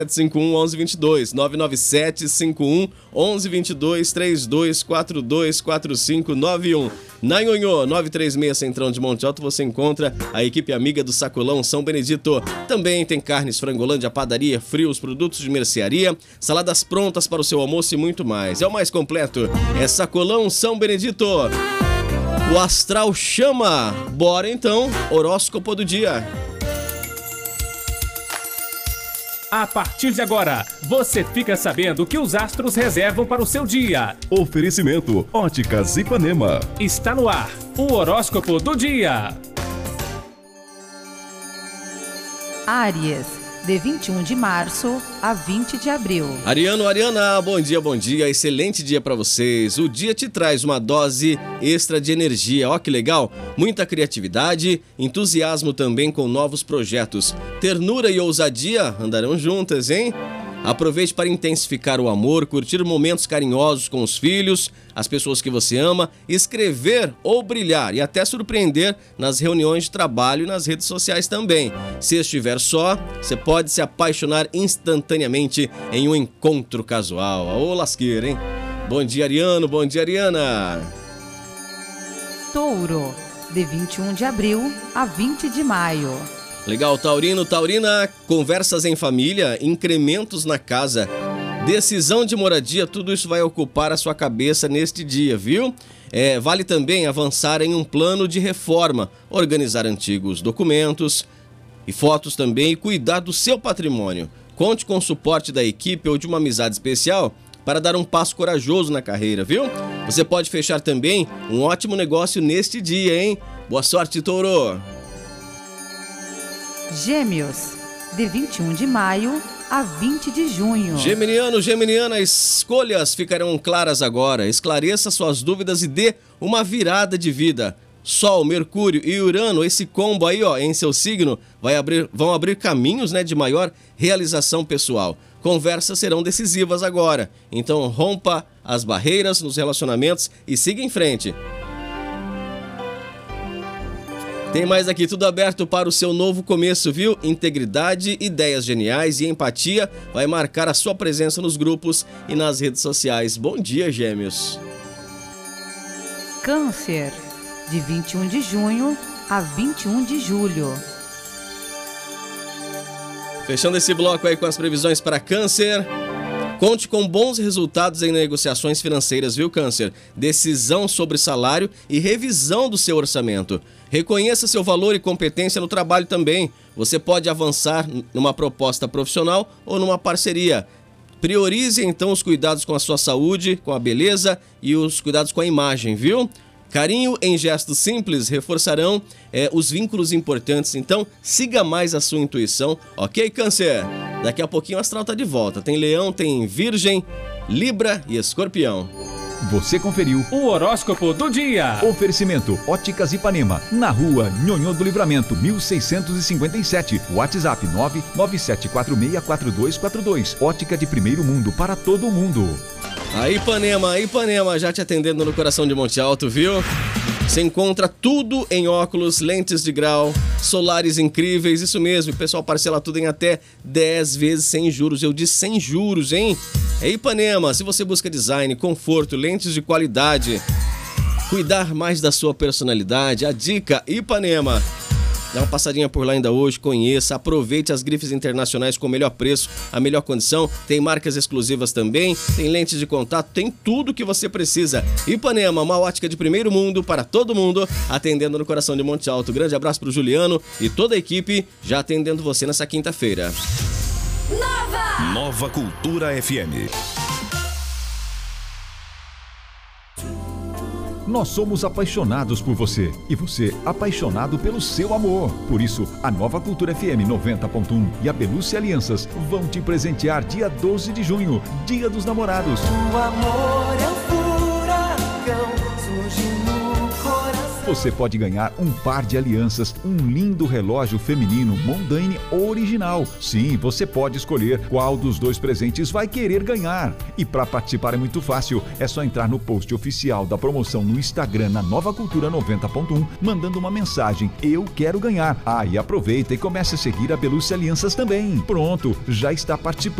997-51-1122, 997-51-1122, 3242-4591. Na Nhonhô, 936 Centrão de Monte Alto, você encontra a equipe amiga do Sacolão São Benedito. Também tem carnes Frangolândia, padaria, frios, produtos de mercearia, saladas prontas para o seu almoço e muito mais. É o mais completo, é Sacolão São Benedito. O astral chama. Bora então, horóscopo do dia. A partir de agora, você fica sabendo o que os astros reservam para o seu dia. Oferecimento Óticas Ipanema. Está no ar, o horóscopo do dia. Áries, de 21 de março a 20 de abril. Ariano, Ariana, bom dia, excelente dia para vocês. O dia te traz uma dose extra de energia, ó que legal. Muita criatividade, entusiasmo também com novos projetos. Ternura e ousadia andarão juntas, hein? Aproveite para intensificar o amor, curtir momentos carinhosos com os filhos, as pessoas que você ama, escrever ou brilhar e até surpreender nas reuniões de trabalho e nas redes sociais também. Se estiver só, você pode se apaixonar instantaneamente em um encontro casual. Ô lasqueira, hein? Bom dia, Ariano, bom dia, Ariana. Touro, de 21 de abril a 20 de maio. Legal, Taurino, Taurina, conversas em família, incrementos na casa, decisão de moradia, tudo isso vai ocupar a sua cabeça neste dia, viu? Vale também avançar em um plano de reforma, organizar antigos documentos e fotos também e cuidar do seu patrimônio. Conte com o suporte da equipe ou de uma amizade especial para dar um passo corajoso na carreira, viu? Você pode fechar também um ótimo negócio neste dia, hein? Boa sorte, Touro! Gêmeos, de 21 de maio a 20 de junho. Geminiano, Geminiana, escolhas ficarão claras agora. Esclareça suas dúvidas e dê uma virada de vida. Sol, Mercúrio e Urano, esse combo aí, ó, em seu signo, vão abrir caminhos, né, de maior realização pessoal. Conversas serão decisivas agora. Então rompa as barreiras nos relacionamentos e siga em frente. Tem mais aqui, tudo aberto para o seu novo começo, viu? Integridade, ideias geniais e empatia vai marcar a sua presença nos grupos e nas redes sociais. Bom dia, Gêmeos. Câncer, de 21 de junho a 21 de julho. Fechando esse bloco aí com as previsões para Câncer. Conte com bons resultados em negociações financeiras, viu, Câncer? Decisão sobre salário e revisão do seu orçamento. Reconheça seu valor e competência no trabalho também. Você pode avançar numa proposta profissional ou numa parceria. Priorize, então, os cuidados com a sua saúde, com a beleza e os cuidados com a imagem, viu? Carinho em gestos simples reforçarão os vínculos importantes, então siga mais a sua intuição, ok, Câncer? Daqui a pouquinho o astral tá de volta, tem Leão, tem Virgem, Libra e Escorpião. Você conferiu O horóscopo do dia. Oferecimento Óticas Ipanema, na rua Nhonhô do Livramento, 1657. WhatsApp 997464242. Ótica de primeiro mundo para todo mundo. A Ipanema já te atendendo no coração de Monte Alto, viu? Você encontra tudo em óculos, lentes de grau, solares incríveis, isso mesmo. O pessoal parcela tudo em até 10 vezes sem juros. Eu disse sem juros, hein? É Ipanema, se você busca design, conforto, lentes de qualidade, cuidar mais da sua personalidade, a dica Ipanema. Dá uma passadinha por lá ainda hoje, conheça, aproveite as grifes internacionais com o melhor preço, a melhor condição, tem marcas exclusivas também, tem lentes de contato, tem tudo que você precisa. Ipanema, uma ótica de primeiro mundo para todo mundo, atendendo no coração de Monte Alto. Grande abraço pro Juliano e toda a equipe já atendendo você nessa quinta-feira. Nova Cultura FM. Nós somos apaixonados por você e você apaixonado pelo seu amor. Por isso, a Nova Cultura FM 90.1 e a Pelúcia Alianças vão te presentear dia 12 de junho, Dia dos Namorados. O amor é um furacão, surge no coração. você pode ganhar um par de alianças, um lindo relógio feminino Mondaine original. Sim, você pode escolher qual dos 2 presentes vai querer ganhar. E para participar é muito fácil, é só entrar no post oficial da promoção no Instagram na Nova Cultura 90.1, mandando uma mensagem: eu quero ganhar. E aproveita e comece a seguir a Belucci Alianças também. Pronto, já está participando